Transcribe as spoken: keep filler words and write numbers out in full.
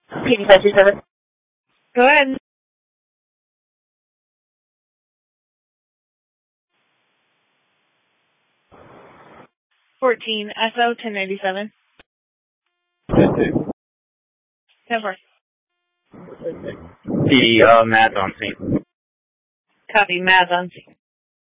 P D five two seven. Go ahead. fourteen, S O ten ninety-seven. ten four. The uh, Matt's on scene. Copy, Matt's on scene.